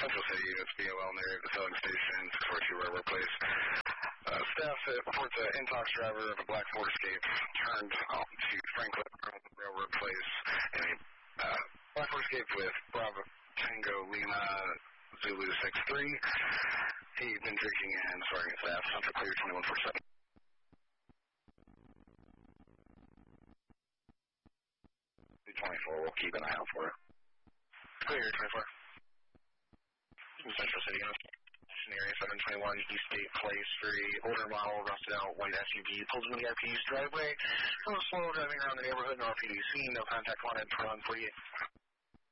Central City units, BOL near the filling station, 642 Railroad Place. Staff reports an Intox driver of a black Ford Escape turned off to Franklin Railroad Place in a black Ford Escape with Bravo Tango Lima Zulu 63. He'd been drinking and swearing at staff. Central clear 2147. We'll keep an eye out for it. Clear 24. Central City, area 721 East State Place, very older model, rusted out white SUV, pulled into the RPD's driveway. A little slow driving around the neighborhood, no RPD scene, no contact wanted, 2148.